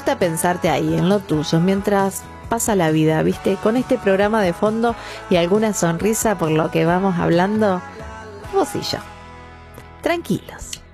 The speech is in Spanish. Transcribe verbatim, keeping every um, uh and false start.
gusta pensarte ahí, en lo tuyo, mientras pasa la vida, ¿viste? Con este programa de fondo y alguna sonrisa por lo que vamos hablando, vos y yo. Tranquilos.